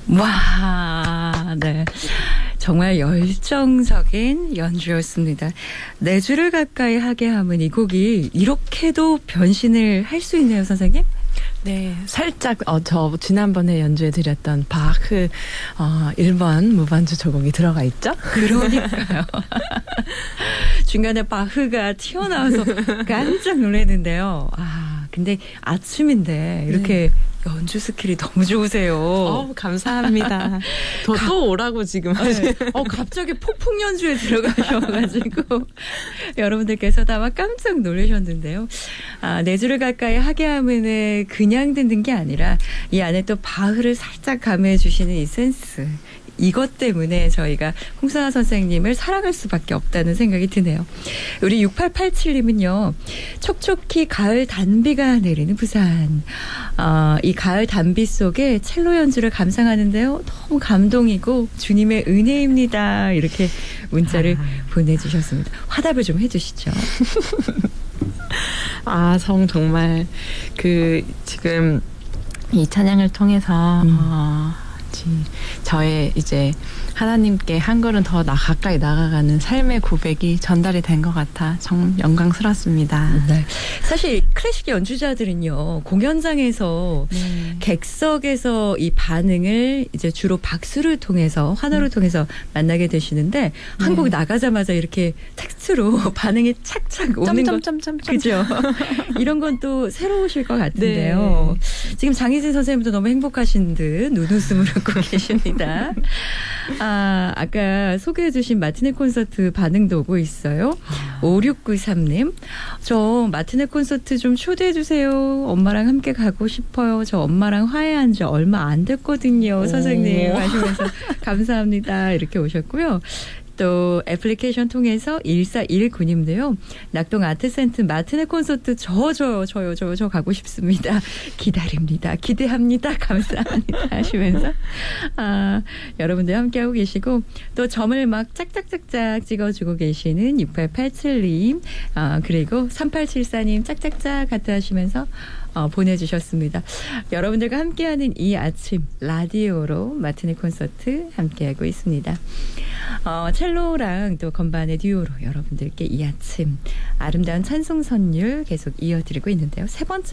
와, 네. 정말 열정적인 연주였습니다. 4주를 가까이 하게 하면 이 곡이 이렇게도 변신을 할 수 있네요, 선생님? 네, 살짝 저 지난번에 연주해드렸던 바흐 1번 무반주 조곡이 들어가 있죠? 그러니까요. 중간에 바흐가 튀어나와서 깜짝 놀랐는데요. 근데 아침인데 이렇게 연주 스킬이 너무 좋으세요. 감사합니다. 또 오라고 지금. 네. 갑자기 폭풍 연주에 들어가셔가지고 여러분들께서도 아마 깜짝 놀라셨는데요. 4주를 가까이 하게 하면은 그냥 듣는 게 아니라 이 안에 또 바흐를 살짝 가미해 주시는 이 센스. 이것 때문에 저희가 홍선아 선생님을 사랑할 수밖에 없다는 생각이 드네요. 우리 6887님은요. 촉촉히 가을 단비가 내리는 부산. 이 가을 단비 속에 첼로 연주를 감상하는데요. 너무 감동이고 주님의 은혜입니다. 이렇게 문자를 보내주셨습니다. 화답을 좀 해주시죠. 정말 지금 이 찬양을 통해서 저의 이제 하나님께 한 걸음 더 가까이 나아가는 삶의 고백이 전달이 된 것 같아 정 영광스럽습니다. 네. 사실 클래식 연주자들은요 공연장에서 객석에서 이 반응을 이제 주로 박수를 통해서 환호를 통해서 만나게 되시는데 한국 나가자마자 이렇게 텍스트로 반응이 착착 오는 것 그죠? 이런 건 또 새로우실 것 같은데요. 네. 지금 장희진 선생님도 너무 행복하신 듯 눈웃음을 하고 계십니다. 아까 소개해 주신 마티네 콘서트 반응도 오고 있어요. 5693님. 저 마티네 콘서트 좀 초대해 주세요. 엄마랑 함께 가고 싶어요. 저 엄마랑 화해한 지 얼마 안 됐거든요. 선생님 하시면서 감사합니다. 이렇게 오셨고요. 또 애플리케이션 통해서 1419님도요. 낙동 아트센터 마티네 콘서트 저 가고 싶습니다. 기다립니다. 기대합니다. 감사합니다. 하시면서 여러분들 함께하고 계시고 또 점을 막 짝짝짝짝 찍어주고 계시는 6887님 그리고 3874님 짝짝짝 하트 하시면서 보내주셨습니다. 여러분들과 함께하는 이 아침 라디오로 마티네 콘서트 함께하고 있습니다. 첼로랑 또 건반의 듀오로 여러분들께 이 아침 아름다운 찬송 선율 계속 이어드리고 있는데요. 세 번째